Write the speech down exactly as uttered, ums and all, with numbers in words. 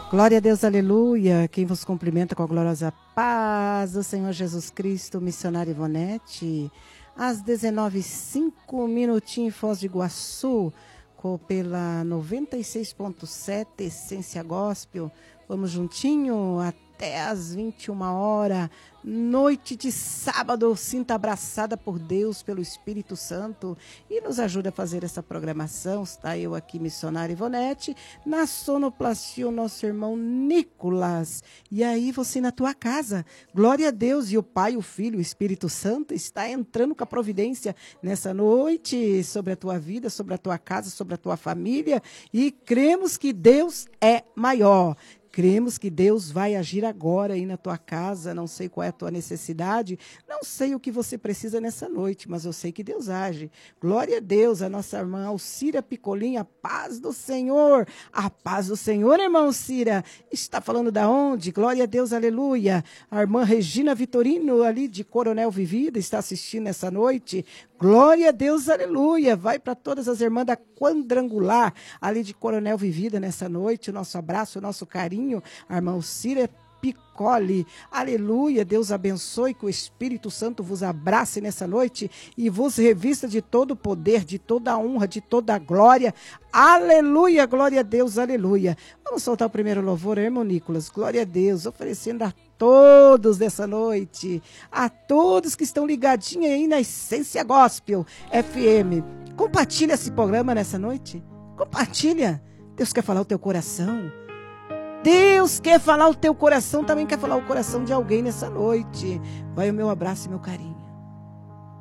Glória a Deus, aleluia. Quem vos cumprimenta com a gloriosa paz do Senhor Jesus Cristo, missionário Ivonete. Às dezenove e cinco, minutinho em Foz do Iguaçu, pela noventa e seis ponto sete, Essência Gospel. Vamos juntinho até às vinte e uma horas. Noite de sábado, sinta abraçada por Deus, pelo Espírito Santo, e nos ajuda a fazer essa programação. Está eu aqui, missionária Ivonete, na sonoplastia o nosso irmão Nicolas. E aí você na tua casa, glória a Deus, e o Pai, o Filho, o Espírito Santo está entrando com a providência nessa noite sobre a tua vida, sobre a tua casa, sobre a tua família, e cremos que Deus é maior. Cremos que Deus vai agir agora aí na tua casa. Não sei qual é a tua necessidade, não sei o que você precisa nessa noite, mas eu sei que Deus age. Glória a Deus, a nossa irmã Alcira Picolim, a paz do Senhor, a paz do Senhor, irmã Alcira. Está falando da onde? Glória a Deus, aleluia. A irmã Regina Vitorino, ali de Coronel Vivida, está assistindo essa noite. Glória a Deus, aleluia. Vai para todas as irmãs da Quadrangular, ali de Coronel Vivida nessa noite. O nosso abraço, o nosso carinho. A irmã Alcira Piccoli, aleluia. Deus abençoe, que o Espírito Santo vos abrace nessa noite e vos revista de todo o poder, de toda a honra, de toda a glória. Aleluia, glória a Deus, aleluia. Vamos soltar o primeiro louvor, irmão Nicolas. Glória a Deus, oferecendo a todos dessa noite, a todos que estão ligadinhos aí na Essência Gospel F M. Compartilha esse programa nessa noite. Compartilha. Deus quer falar o teu coração. Deus quer falar o teu coração, também quer falar o coração de alguém nessa noite. Vai o meu abraço e meu carinho.